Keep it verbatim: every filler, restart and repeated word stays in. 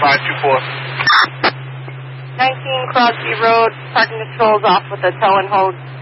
five two four. nineteen Crosby Road, parking controls off with a tow and hold.